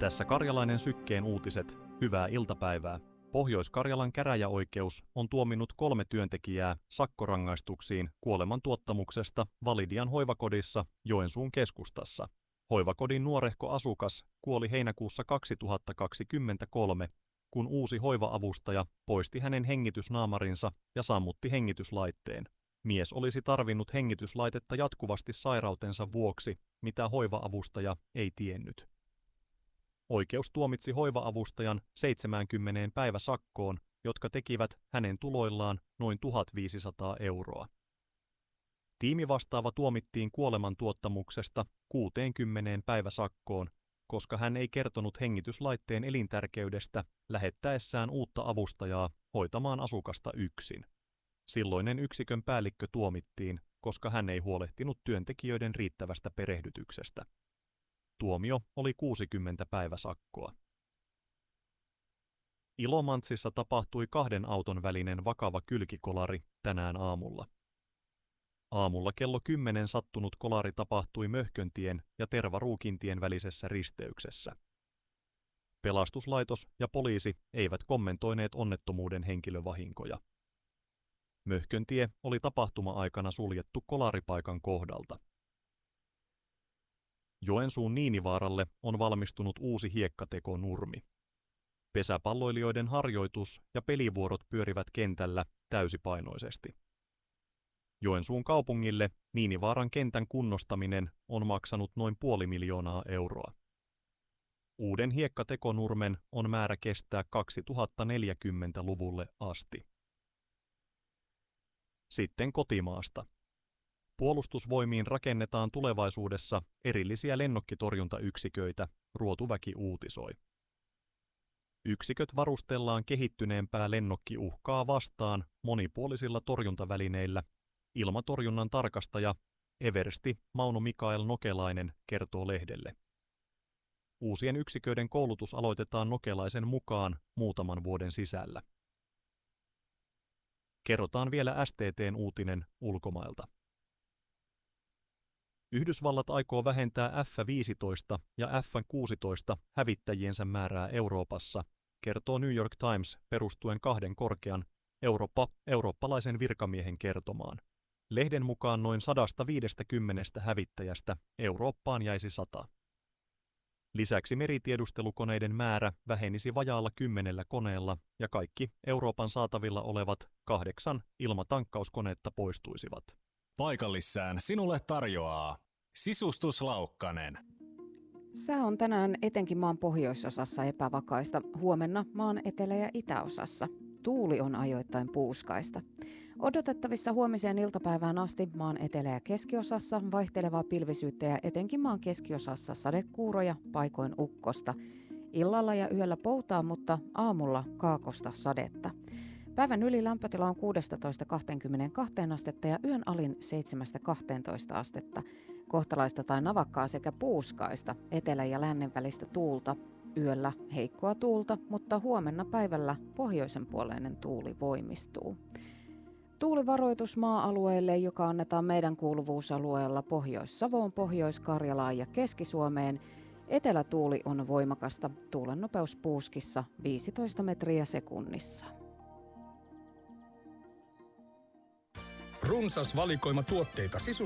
Tässä Karjalainen Sykkeen uutiset. Hyvää iltapäivää. Pohjois-Karjalan käräjäoikeus on tuominnut 3 työntekijää sakkorangaistuksiin kuolemantuottamuksesta Validian hoivakodissa Joensuun keskustassa. Hoivakodin nuorehko asukas kuoli heinäkuussa 2023, kun uusi hoiva-avustaja poisti hänen hengitysnaamarinsa ja sammutti hengityslaitteen. Mies olisi tarvinnut hengityslaitetta jatkuvasti sairautensa vuoksi, mitä hoiva-avustaja ei tiennyt. Oikeus tuomitsi hoiva-avustajan 70 päiväsakkoon, jotka tekivät hänen tuloillaan noin 1 500 euroa. Tiimivastaava tuomittiin kuolemantuottamuksesta 60 päiväsakkoon, koska hän ei kertonut hengityslaitteen elintärkeydestä lähettäessään uutta avustajaa hoitamaan asukasta yksin. Silloinen yksikön päällikkö tuomittiin, koska hän ei huolehtinut työntekijöiden riittävästä perehdytyksestä. Tuomio oli 60 päiväsakkoa. Ilomantsissa tapahtui 2 auton välinen vakava kylkikolari tänään aamulla. Aamulla kello 10 sattunut kolari tapahtui Möhköntien ja Tervaruukintien välisessä risteyksessä. Pelastuslaitos ja poliisi eivät kommentoineet onnettomuuden henkilövahinkoja. Möhköntie oli tapahtuma-aikana suljettu kolaripaikan kohdalta. Joensuun Niinivaaralle on valmistunut uusi hiekkatekonurmi. Pesäpalloilijoiden harjoitus- ja pelivuorot pyörivät kentällä täysipainoisesti. Joensuun kaupungille Niinivaaran kentän kunnostaminen on maksanut noin 500 000 euroa. Uuden hiekkatekonurmen on määrä kestää 2040-luvulle asti. Sitten kotimaasta. Puolustusvoimiin rakennetaan tulevaisuudessa erillisiä lennokkitorjuntayksiköitä, Ruotuväki uutisoi. Yksiköt varustellaan kehittyneempää lennokkiuhkaa vastaan monipuolisilla torjuntavälineillä, ilmatorjunnan tarkastaja eversti Mauno Mikael Nokelainen kertoo lehdelle. Uusien yksiköiden koulutus aloitetaan Nokelaisen mukaan muutaman vuoden sisällä. Kerrotaan vielä STT:n uutinen ulkomailta. Yhdysvallat aikoo vähentää F-15 ja F-16 hävittäjiensä määrää Euroopassa, kertoo New York Times perustuen 2 korkean eurooppalaisen virkamiehen kertomaan. Lehden mukaan noin 150 hävittäjästä Eurooppaan jäisi 100. Lisäksi meritiedustelukoneiden määrä vähenisi vajaalla 10 koneella ja kaikki Euroopan saatavilla olevat 8 ilmatankkauskonetta poistuisivat. Paikallissään sinulle tarjoaa Sisustus Laukkanen. Sää on tänään etenkin maan pohjoisosassa epävakaista, huomenna maan etelä- ja itäosassa. Tuuli on ajoittain puuskaista. Odotettavissa huomiseen iltapäivään asti maan etelä- ja keskiosassa vaihtelevaa pilvisyyttä ja etenkin maan keskiosassa sadekuuroja, paikoin ukkosta. Illalla ja yöllä poutaa, mutta aamulla kaakosta sadetta. Päivän ylilämpötila on 16-22 astetta ja yön alin 7-12 astetta. Kohtalaista tai navakkaa sekä puuskaista, etelä- ja lännen välistä tuulta. Yöllä heikkoa tuulta, mutta huomenna päivällä pohjoisen puoleinen tuuli voimistuu. Tuulivaroitus maa-alueelle, joka annetaan meidän kuuluvuusalueella Pohjois-Savoon, Pohjois-Karjalaan ja Keski-Suomeen. Etelätuuli on voimakasta, tuulen nopeus puuskissa 15 metriä sekunnissa. Runsas valikoima tuotteita